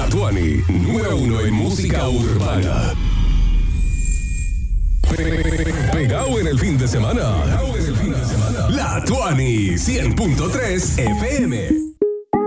Tuani, número 1 en música urbana. Pegao en el fin de semana. La Tuani 100.3 FM.